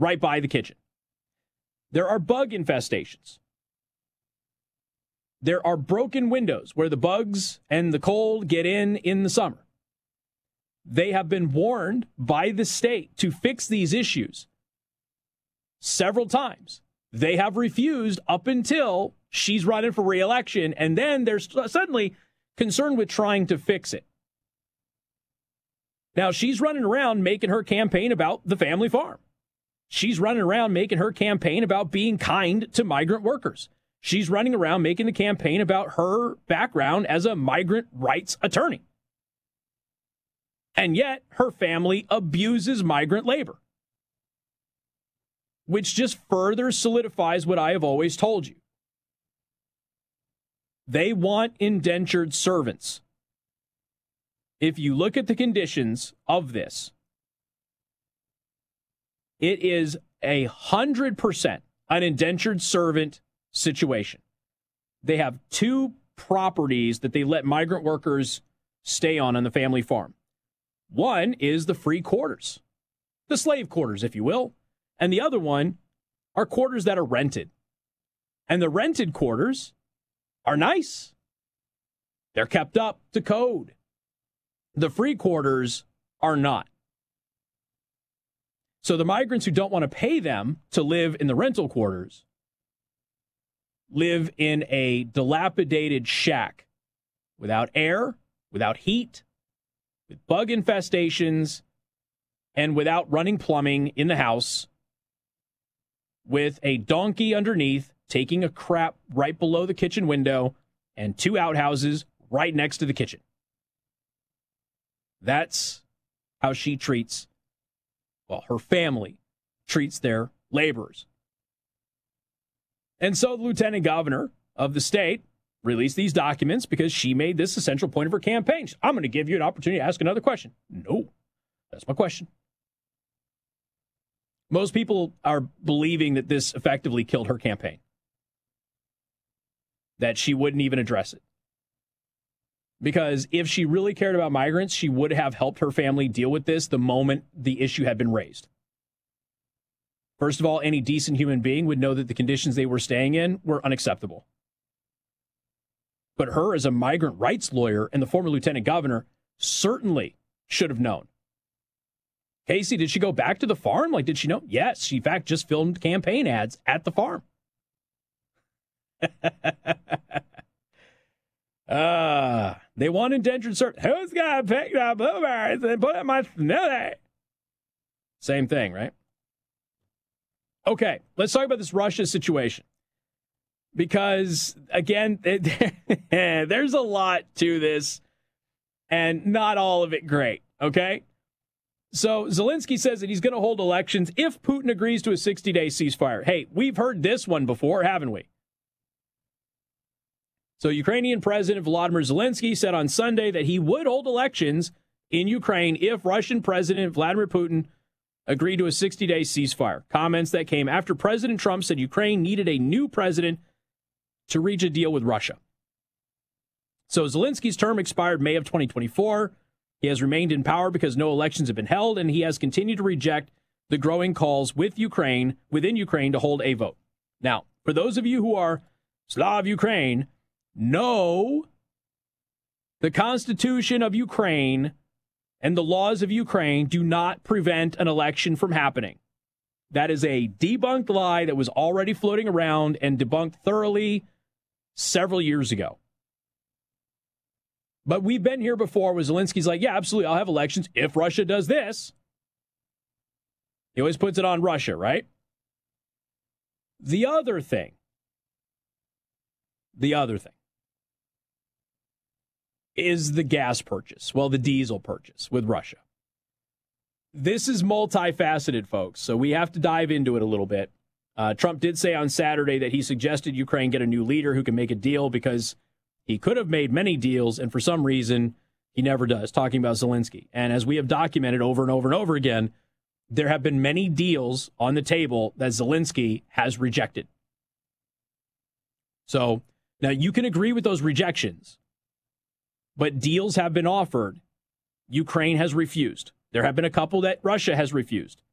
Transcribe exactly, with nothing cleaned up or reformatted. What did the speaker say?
right by the kitchen. There are bug infestations. There are broken windows where the bugs and the cold get in in the summer. They have been warned by the state to fix these issues several times. They have refused up until she's running for re-election, and then they're suddenly concerned with trying to fix it. Now, she's running around making her campaign about the family farm. She's running around making her campaign about being kind to migrant workers. She's running around making the campaign about her background as a migrant rights attorney. And yet, her family abuses migrant labor, which just further solidifies what I have always told you. They want indentured servants. If you look at the conditions of this, it is a hundred percent an indentured servant situation. They have two properties that they let migrant workers stay on on the family farm. One is the free quarters, the slave quarters, if you will. And the other one are quarters that are rented. And the rented quarters are nice. They're kept up to code. The free quarters are not. So the migrants who don't want to pay them to live in the rental quarters live in a dilapidated shack without air, without heat, with bug infestations, and without running plumbing in the house, with a donkey underneath taking a crap right below the kitchen window and two outhouses right next to the kitchen. That's how she treats, well, her family treats their laborers. And so the lieutenant governor of the state released these documents because she made this a central point of her campaign. She said, I'm going to give you an opportunity to ask another question. No, that's my question. Most people are believing that this effectively killed her campaign, that she wouldn't even address it. Because if she really cared about migrants, she would have helped her family deal with this the moment the issue had been raised. First of all, any decent human being would know that the conditions they were staying in were unacceptable. But her, as a migrant rights lawyer and the former lieutenant governor, certainly should have known. Casey, did she go back to the farm? Like, did she know? Yes, she, in fact, just filmed campaign ads at the farm. uh, they want indentured servants. Who's going to pick the blueberries and put in my smoothie? Same thing, right? Okay, let's talk about this Russia situation. Because, again, it, there's a lot to this, and not all of it great, okay? So Zelensky says that he's going to hold elections if Putin agrees to a sixty-day ceasefire. Hey, we've heard this one before, haven't we? So Ukrainian President Volodymyr Zelensky said on Sunday that he would hold elections in Ukraine if Russian President Vladimir Putin agreed to a sixty-day ceasefire. Comments that came after President Trump said Ukraine needed a new president to reach a deal with Russia. So Zelensky's term expired May of twenty twenty-four. He has remained in power because no elections have been held, and he has continued to reject the growing calls with Ukraine, within Ukraine, to hold a vote. Now, for those of you who are Slav Ukraine, know the Constitution of Ukraine and the laws of Ukraine do not prevent an election from happening. That is a debunked lie that was already floating around and debunked thoroughly several years ago. But we've been here before where Zelensky's like, yeah, absolutely, I'll have elections if Russia does this. He always puts it on Russia, right? The other thing, the other thing is the gas purchase, well, the diesel purchase with Russia. This is multifaceted, folks, so we have to dive into it a little bit. Uh, Trump did say on Saturday that he suggested Ukraine get a new leader who can make a deal because he could have made many deals, and for some reason, he never does, talking about Zelensky. And as we have documented over and over and over again, there have been many deals on the table that Zelensky has rejected. So now you can agree with those rejections, but deals have been offered. Ukraine has refused. There have been a couple that Russia has refused.